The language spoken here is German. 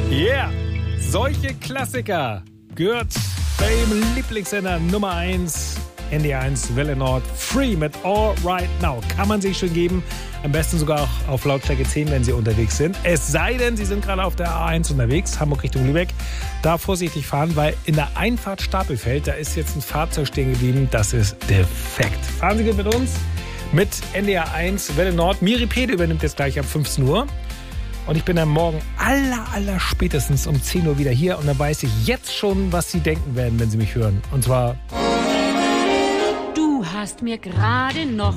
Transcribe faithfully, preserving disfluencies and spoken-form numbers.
Yeah, solche Klassiker gehört beim Lieblingssender Nummer eins, N D R eins Welle Nord, Free mit All Right Now. Kann man sich schon geben, am besten sogar auch auf Lautstärke zehn, wenn Sie unterwegs sind. Es sei denn, Sie sind gerade auf der A eins unterwegs, Hamburg Richtung Lübeck. Da vorsichtig fahren, weil in der Einfahrt Stapelfeld, da ist jetzt ein Fahrzeug stehen geblieben, das ist defekt. Fahren Sie gut mit uns, mit N D R eins Welle Nord. Miri Pede übernimmt jetzt gleich ab fünfzehn Uhr. Und ich bin dann morgen aller, aller spätestens um zehn Uhr wieder hier. Und dann weiß ich jetzt schon, was Sie denken werden, wenn Sie mich hören. Und zwar... Du hast mir gerade noch